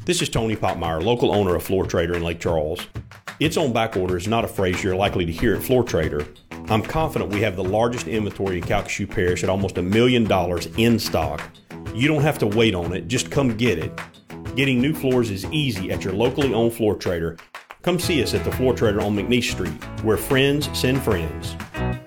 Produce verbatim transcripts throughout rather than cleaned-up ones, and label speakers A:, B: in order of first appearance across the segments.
A: This is Tony Popmeyer, local owner of Floor Trader in Lake Charles. It's on back order is not a phrase you're likely to hear at Floor Trader. I'm confident we have the largest inventory in Calcasieu Parish at almost a million dollars in stock. You don't have to wait on it, just come get it. Getting new floors is easy at your locally owned Floor Trader. Come see us at the Floor Trader on McNeese Street, where friends send friends.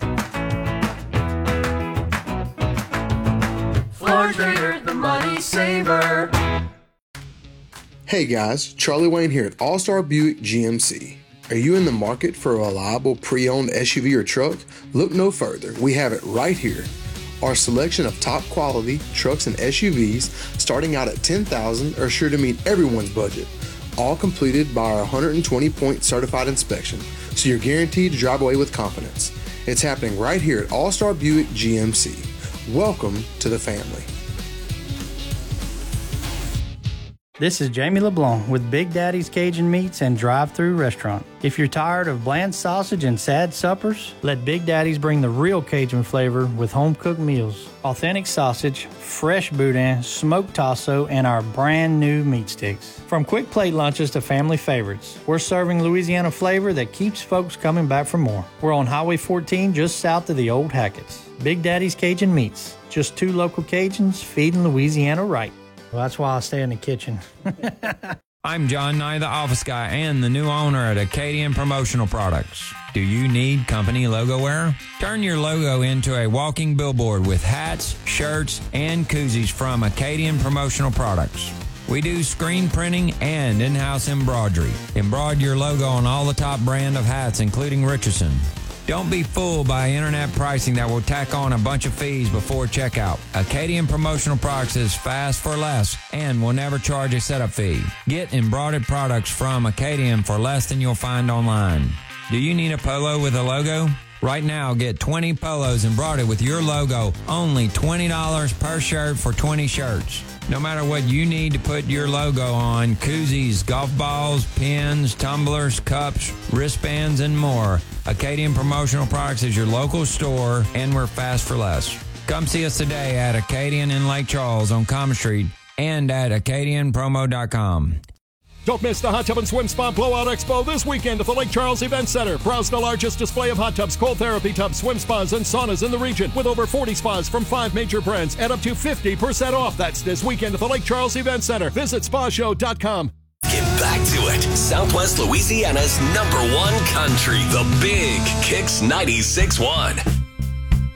B: Floor Trader, the money saver.
C: Hey guys, Charlie Wayne here at All-Star Buick G M C. Are you in the market for a reliable pre-owned S U V or truck? Look no further, we have it right here. Our selection of top quality trucks and S U Vs starting out at ten thousand dollars are sure to meet everyone's budget, all completed by our one hundred twenty point certified inspection, so you're guaranteed to drive away with confidence. It's happening right here at All-Star Buick G M C. Welcome to the family.
D: This is Jamie LeBlanc with Big Daddy's Cajun Meats and Drive-Thru Restaurant. If you're tired of bland sausage and sad suppers, let Big Daddy's bring the real Cajun flavor with home-cooked meals. Authentic sausage, fresh boudin, smoked tasso, and our brand new meat sticks. From quick plate lunches to family favorites, we're serving Louisiana flavor that keeps folks coming back for more. We're on Highway fourteen just south of the old Hackett's. Big Daddy's Cajun Meats, just two local Cajuns feeding Louisiana right. Well, that's why I stay in the kitchen.
E: I'm John Nye, the office guy and the new owner at Acadian Promotional Products. Do you need company logo wear? Turn your logo into a walking billboard with hats, shirts, and koozies from Acadian Promotional Products. We do screen printing and in-house embroidery. Embroider your logo on all the top brand of hats, including Richardson. Don't be fooled by internet pricing that will tack on a bunch of fees before checkout. Acadian Promotional Products is fast for less and will never charge a setup fee. Get embroidered products from Acadian for less than you'll find online. Do you need a polo with a logo? Right now, get twenty polos embroidered with your logo, only twenty dollars per shirt for twenty shirts. No matter what you need to put your logo on, koozies, golf balls, pins, tumblers, cups, wristbands, and more, Acadian Promotional Products is your local store, and we're fast for less. Come see us today at Acadian in Lake Charles on Common Street and at acadian promo dot com.
F: Don't miss the Hot Tub and Swim Spa Blowout Expo this weekend at the Lake Charles Event Center. Browse the largest display of hot tubs, cold therapy tubs, swim spas, and saunas in the region with over forty spas from five major brands at up to fifty percent off. That's this weekend at the Lake Charles Event Center. Visit spa show dot com.
G: Get back to it. Southwest Louisiana's number one country. The Big Kicks ninety-six point one.